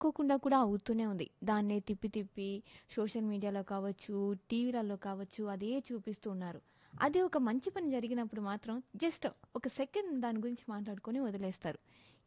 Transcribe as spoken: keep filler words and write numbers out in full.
అనుకోకుండా కూడా అవుతూనే ఉంది. దాన్నే తిప్పి తిప్పి సోషల్ మీడియాలో కావచ్చు, టీవీలలో కావచ్చు అదే చూపిస్తూ ఉన్నారు. అదే ఒక మంచి పని జరిగినప్పుడు మాత్రం జస్ట్ ఒక సెకండ్ దాని గురించి మాట్లాడుకొని వదిలేస్తారు.